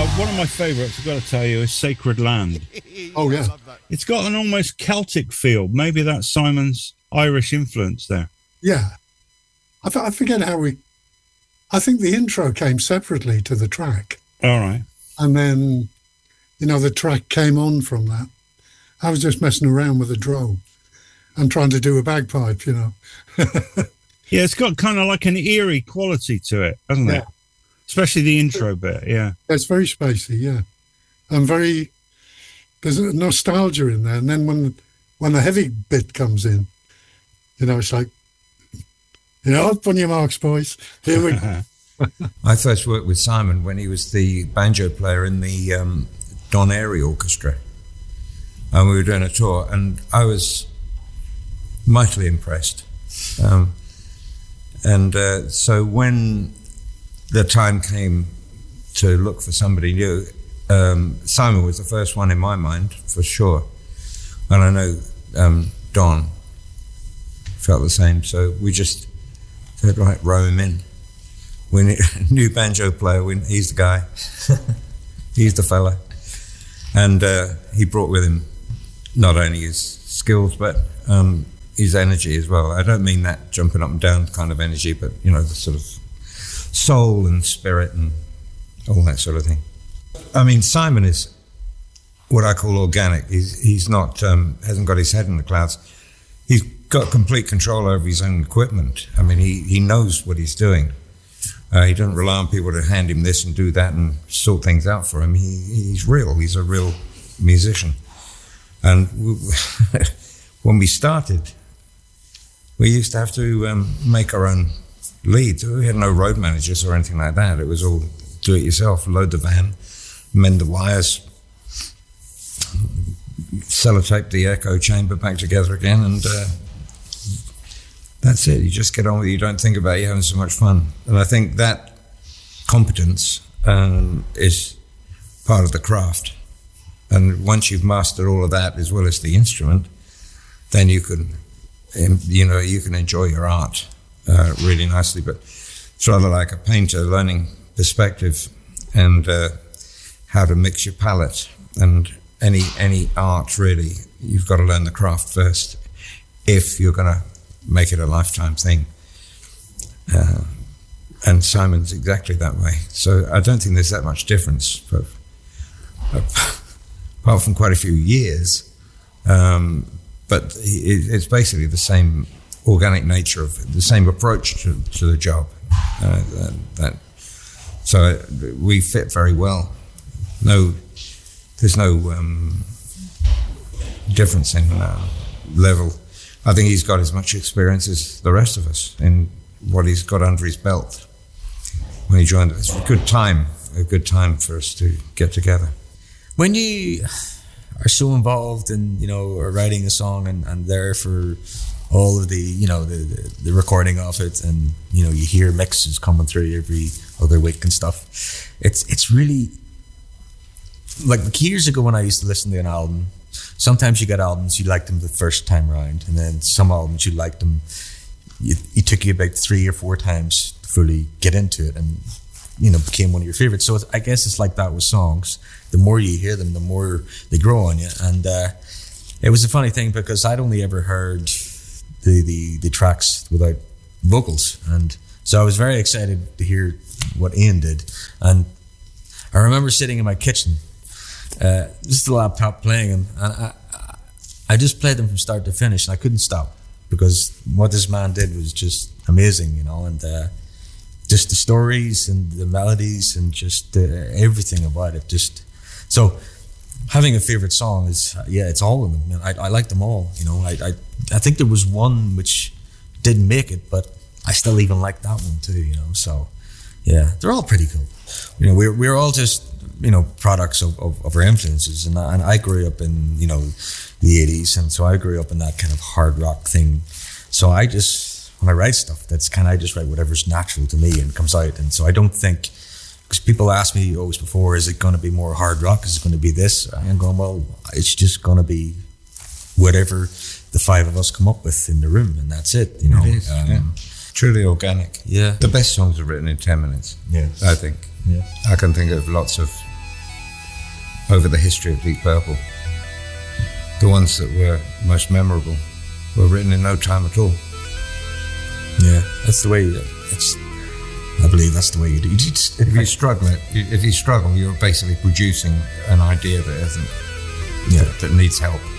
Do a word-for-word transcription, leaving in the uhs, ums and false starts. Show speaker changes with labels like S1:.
S1: Uh, one of my favourites, I've got to tell you, is Sacred Land.
S2: Oh, yeah.
S1: It's got an almost Celtic feel. Maybe that's Simon's Irish influence there.
S2: Yeah. I, f- I forget how we... I think the intro came separately to the track.
S1: All right.
S2: And then, you know, the track came on from that. I was just messing around with a drone and trying to do a bagpipe, you know.
S1: Yeah, it's got kind of like an eerie quality to it, hasn't
S2: Yeah.
S1: it? Especially the intro bit, yeah.
S2: It's very spacey, yeah. And very... There's a nostalgia in there. And then when when the heavy bit comes in, you know, it's like, you know, up on your marks, boys. Here we go.
S3: I first worked with Simon when he was the banjo player in the um, Don Airy Orchestra. And we were doing a tour, and I was mightily impressed. Um, and uh, so when the time came to look for somebody new, um, Simon was the first one in my mind, for sure. And I know um, Don felt the same, so we just said, right, row him in. We need a new banjo player, we, he's the guy, he's the fella. And uh, he brought with him not only his skills, but um, his energy as well. I don't mean that jumping up and down kind of energy, but, you know, the sort of soul and spirit and all that sort of thing. I mean, Simon is what I call organic. He's, he's not, um, hasn't got his head in the clouds. He's got complete control over his own equipment. I mean, he, he knows what he's doing. Uh, he doesn't rely on people to hand him this and do that and sort things out for him. He, he's real. He's a real musician. And we, when we started, we used to have to um, make our own leads. We had no road managers or anything like that. It was all do it yourself, load the van, mend the wires, sellotape the echo chamber back together again, and uh, that's it. You just get on with it. You don't think about it. You're having so much fun. And I think that competence um, is part of the craft. And once you've mastered all of that as well as the instrument, then you can, you know, you can enjoy your art uh, really nicely. But it's rather like a painter learning perspective and uh, how to mix your palette. And any any art, really, you've got to learn the craft first if you're going to make it a lifetime thing. Uh, and Simon's exactly that way. So I don't think there's that much difference. But, uh, apart from quite a few years, um, but it's basically the same organic nature of the same approach to, to the job. Uh, that, that so we fit very well. No, there's no um, difference in uh, level. I think he's got as much experience as the rest of us in what he's got under his belt when he joined us. It's a good time, a good time for us to get together.
S4: When you are so involved in, you know, writing a song and, and there for all of the, you know, the, the, the recording of it, and, you know, you hear mixes coming through every other week and stuff, it's it's really, like years ago when I used to listen to an album, sometimes you get albums, you liked them the first time round, and then some albums you liked them, it, it took you about three or four times to fully get into it, and, you know, became one of your favorites. So I guess it's like that with songs. The more you hear them, the more they grow on you. And uh, it was a funny thing because I'd only ever heard the, the, the tracks without vocals. And so I was very excited to hear what Ian did. And I remember sitting in my kitchen, uh, just the laptop playing them. And I, I just played them from start to finish, and I couldn't stop because what this man did was just amazing, you know, and uh, just the stories and the melodies and just uh, everything about it. Just so having a favorite song is, uh, yeah, it's all of them. I, I like them all, you know. I, I I think there was one which didn't make it, but I still even like that one too, you know. So yeah, they're all pretty cool. You know, we're we're all just, you know, products of, of, of our influences, and I, and I grew up in, you know, the eighties, and so I grew up in that kind of hard rock thing. So I just, when I write stuff, that's kind of, I just write whatever's natural to me and comes out. And so I don't think, because people ask me always before, is it going to be more hard rock? Is it going to be this? I'm going, well, it's just going to be whatever the five of us come up with in the room, and that's it. You know,
S3: it is, um, yeah. Truly organic.
S4: Yeah,
S3: the best songs are written in ten minutes.
S4: Yeah,
S3: I think.
S4: Yeah,
S3: I can think of lots of over the history of Deep Purple. The ones that were most memorable were written in no time at all.
S4: Yeah, that's the way. It's. I believe that's the way you do. You just,
S3: If you struggle, it, if you struggle, you're basically producing an idea that isn't,
S4: Yeah.
S3: that, that needs help.